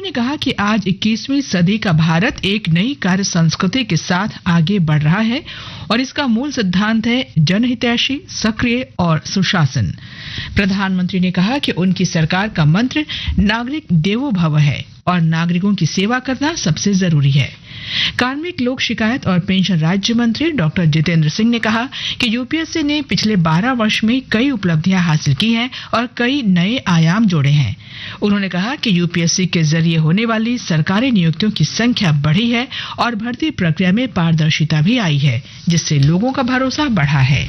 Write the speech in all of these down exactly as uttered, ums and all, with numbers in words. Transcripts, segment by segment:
ने कहा कि आज इक्कीसवीं सदी का भारत एक नई कार्य संस्कृति के साथ आगे बढ़ रहा है और इसका मूल सिद्धांत है जनहितैषी, सक्रिय और सुशासन। प्रधानमंत्री ने कहा कि उनकी सरकार का मंत्र नागरिक देवो भव है और नागरिकों की सेवा करना सबसे जरूरी है। कार्मिक, लोक शिकायत और पेंशन राज्य मंत्री डॉक्टर जितेंद्र सिंह ने कहा कि यूपीएससी ने पिछले बारह वर्ष में कई उपलब्धियां हासिल की हैं और कई नए आयाम जोड़े हैं। उन्होंने कहा कि यूपीएससी के जरिए होने वाली सरकारी नियुक्तियों की संख्या बढ़ी है और भर्ती प्रक्रिया में पारदर्शिता भी आई है, जिससे लोगों का भरोसा बढ़ा है।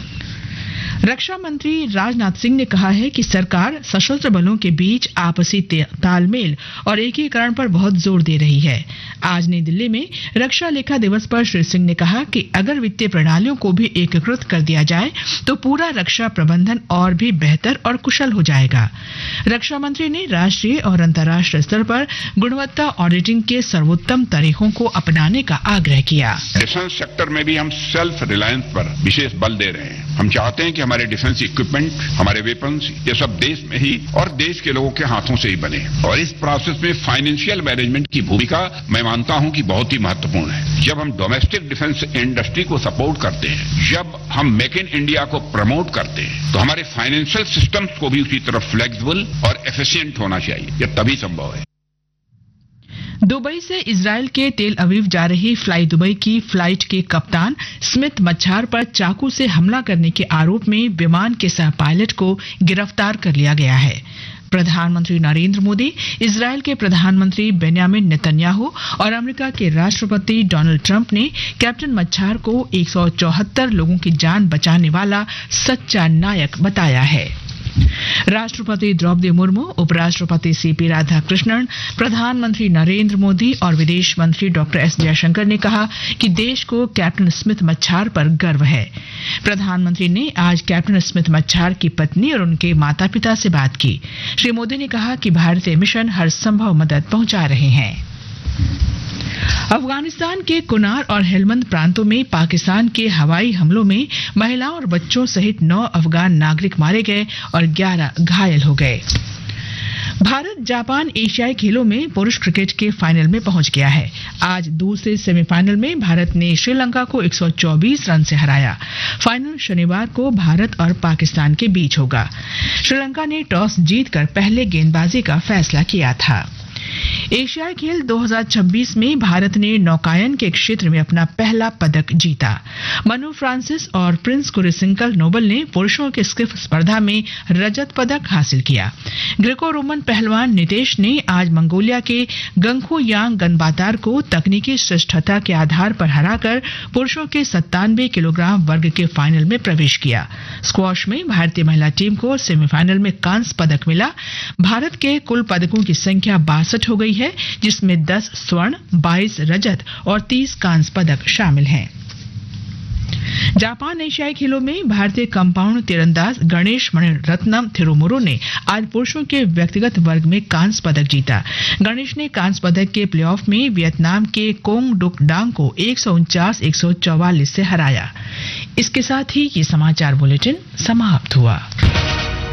रक्षा मंत्री राजनाथ सिंह ने कहा है कि सरकार सशस्त्र बलों के बीच आपसी तालमेल और एकीकरण पर बहुत जोर दे रही है। आज नई दिल्ली में रक्षा लेखा दिवस पर श्री सिंह ने कहा कि अगर वित्तीय प्रणालियों को भी एकीकृत कर दिया जाए तो पूरा रक्षा प्रबंधन और भी बेहतर और कुशल हो जाएगा। रक्षा मंत्री ने राष्ट्रीय और अंतर्राष्ट्रीय स्तर पर गुणवत्ता ऑडिटिंग के सर्वोत्तम तरीकों को अपनाने का आग्रह किया। डिफेंस सेक्टर में भी हम सेल्फ रिलायंस पर विशेष बल दे रहे हैं। हम चाहते हैं कि हमारे डिफेंस इक्विपमेंट, हमारे वेपन्स, ये सब देश में ही और देश के लोगों के हाथों से ही बने। और इस प्रोसेस में फाइनेंशियल मैनेजमेंट की भूमिका मैं मानता हूं कि बहुत ही महत्वपूर्ण है। जब हम डोमेस्टिक डिफेंस इंडस्ट्री को सपोर्ट करते हैं, जब हम मेक इन इंडिया को प्रमोट करते हैं, तो हमारे फाइनेंशियल सिस्टम्स को भी उसी तरह फ्लेक्सिबल और एफिशिएंट होना चाहिए। यह तभी संभव है। दुबई से इजराइल के तेल अवीव जा रही फ्लाई दुबई की फ्लाइट के कप्तान स्मिथ मच्छार पर चाकू से हमला करने के आरोप में विमान के सह पायलट को गिरफ्तार कर लिया गया है। प्रधानमंत्री नरेंद्र मोदी, इजराइल के प्रधानमंत्री बेन्यामिन नेतन्याहू और अमेरिका के राष्ट्रपति डोनाल्ड ट्रंप ने कैप्टन मच्छार को एक सौ चौहत्तर लोगों की जान बचाने वाला सच्चा नायक बताया है। राष्ट्रपति द्रौपदी मुर्मू, उपराष्ट्रपति सीपी राधाकृष्णन, प्रधानमंत्री नरेंद्र मोदी और विदेश मंत्री डॉक्टर एस जयशंकर ने कहा कि देश को कैप्टन स्मिथ मच्छार पर गर्व है। प्रधानमंत्री ने आज कैप्टन स्मिथ मच्छार की पत्नी और उनके माता पिता से बात की। श्री मोदी ने कहा कि भारतीय मिशन हर संभव मदद पहुंचा रहे हैं। अफगानिस्तान के कुनार और हेलमंद प्रांतों में पाकिस्तान के हवाई हमलों में महिलाओं और बच्चों सहित नौ अफगान नागरिक मारे गए और ग्यारह घायल हो गए। भारत जापान एशियाई खेलों में पुरुष क्रिकेट के फाइनल में पहुंच गया है। आज दूसरे सेमीफाइनल में भारत ने श्रीलंका को एक सौ चौबीस रन से हराया। फाइनल शनिवार को भारत और पाकिस्तान के बीच होगा। श्रीलंका ने टॉस जीतकर पहले गेंदबाजी का फैसला किया था। एशियाई खेल दो हज़ार छब्बीस में भारत ने नौकायन के क्षेत्र में अपना पहला पदक जीता। मनु फ्रांसिस और प्रिंस कुरिसिंकल नोबल ने पुरुषों के स्किफ स्पर्धा में रजत पदक हासिल किया। ग्रीको रोमन पहलवान नितेश ने आज मंगोलिया के गंखू यांग गनबातार को तकनीकी श्रेष्ठता के आधार पर हराकर पुरुषों के सत्तानवे किलोग्राम वर्ग के फाइनल में प्रवेश किया। स्क्वॉश में भारतीय महिला टीम को सेमीफाइनल में कांस्य पदक मिला। भारत के कुल पदकों की संख्या बासठ हो गई है, जिसमें दस स्वर्ण, बाईस रजत और तीस कांस्य पदक शामिल हैं। जापान एशियाई खेलों में भारतीय कंपाउंड तीरंदाज गणेश मणिरत्नम थिरुमुरु ने आज पुरुषों के व्यक्तिगत वर्ग में कांस्य पदक जीता। गणेश ने कांस्य पदक के प्लेऑफ में वियतनाम के कोंग डुक डांग को एक सौ उनचास एक सौ चौवालीस से हराया। इसके साथ ही ये समाचार बुलेटिन समाप्त हुआ।